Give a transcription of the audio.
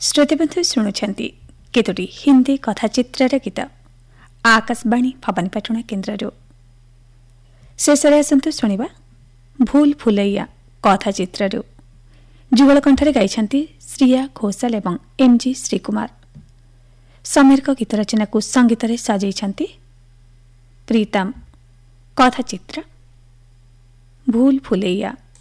श्रोतेबन्धु शुणुछन्ति केतोटी हिन्दी कथाचित्रर गीत आकाशवाणी भवानीपाटना केन्द्रରୁ। शेषରେ ଆସନ୍ତୁ ଶୁଣିବା ଭୁଲ ଭୁଲैया କଥାଚିତ୍ରରୁ। ଯୁଗଳ କଣ୍ଠରେ ଗାଇଛନ୍ତି ଶ୍ରିୟା ଘୋଷାଲ ଏବଂ MG ଶ୍ରୀକୁମାର। ସମୀରଙ୍କ ଗୀତ ରଚନାକୁ ସଙ୍ଗୀତରେ ସଜେଇଛନ୍ତି ପ୍ରୀତମ। କଥାଚିତ୍ର ଭୁଲ ଭୁଲैया।